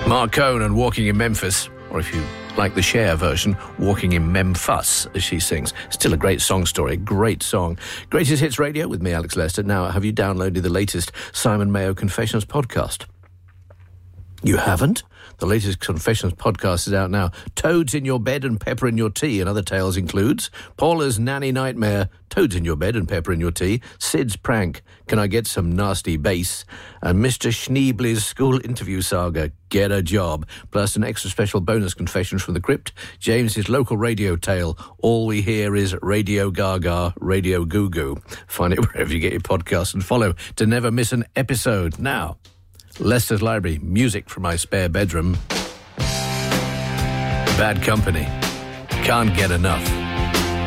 Mark Cohn and Walking in Memphis, or if you like the Cher version, Walking in Memphis, as she sings. Still a great song story, great song. Greatest Hits Radio with me, Alex Lester. Now, have you downloaded the latest Simon Mayo Confessions podcast? You haven't? The latest Confessions podcast is out now. Toads in Your Bed and Pepper in Your Tea and other tales includes Paula's Nanny Nightmare, Toads in Your Bed and Pepper in Your Tea, Sid's Prank, Can I Get Some Nasty Bass, and Mr. Schneebly's School Interview Saga, Get a Job, plus an extra special bonus Confessions from the Crypt, James's local radio tale, All We Hear is Radio Gaga, Radio Goo Goo. Find it wherever you get your podcasts and follow to never miss an episode. Now, Lester's Library, music from my spare bedroom. Bad Company. Can't get enough.